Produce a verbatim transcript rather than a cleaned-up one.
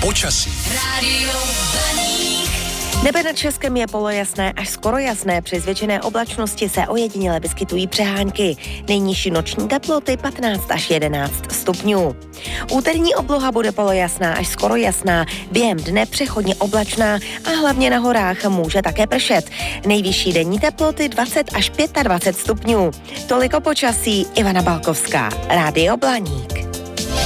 Počasí. Rádio Blaník. Nebe nad Českem je polojasné až skoro jasné, při zvětšené oblačnosti se ojediněle vyskytují přehánky. Nejnižší noční teploty patnáct až jedenáct stupňů. Úterní obloha bude polojasná až skoro jasná, během dne přechodně oblačná a hlavně na horách může také pršet. Nejvyšší denní teploty dvacet až dvacet pět stupňů. Toliko počasí, Ivana Balkovská, Rádio Blaník.